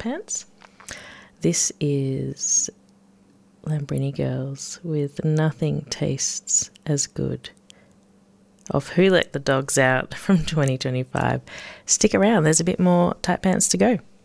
pants. This is Lambrini Girls with Nothing Tastes as Good of Who Let the Dogs Out from 2025. Stick around, there's a bit more tight pants to go.